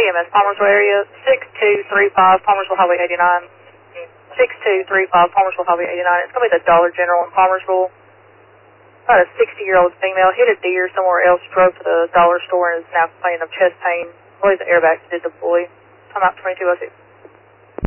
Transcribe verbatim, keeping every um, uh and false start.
M S, Palmersville area, six two three five, Palmersville Highway eighty-nine. six two three five, Palmersville Highway eighty-nine. It's going to be the Dollar General in Palmersville. About a sixty-year-old female hit a deer somewhere else, drove to the dollar store, and is now complaining of chest pain. I believe the airbags did deploy. I'm out twenty-two oh six.